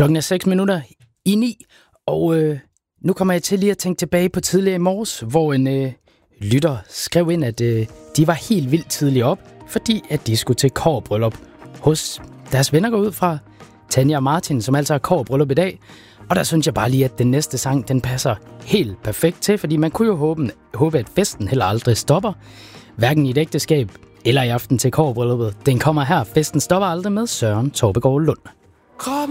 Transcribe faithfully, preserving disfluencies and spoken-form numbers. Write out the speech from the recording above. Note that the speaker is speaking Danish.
Klokken er seks minutter i ni, og øh, nu kommer jeg til lige at tænke tilbage på tidligere i morges, hvor en øh, lytter skrev ind, at øh, de var helt vildt tidligt op, fordi at de skulle til kobberbryllup hos deres venner går ud fra, Tanja og Martin, som altså har kobberbryllup i dag. Og der synes jeg bare lige, at den næste sang, den passer helt perfekt til, fordi man kunne jo håbe, håbe at festen heller aldrig stopper, hverken i et ægteskab eller i aften til kobberbrylluppet. Den kommer her, festen stopper aldrig med Søren Torbegaard Lund.